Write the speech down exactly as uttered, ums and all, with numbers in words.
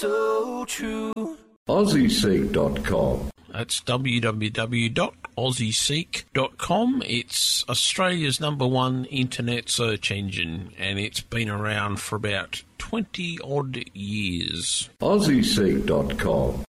so true. Aussie Seek dot com. That's w w w dot aussie seek dot com. It's Australia's number one internet search engine, and it's been around for about twenty odd years. Aussie Seek dot com.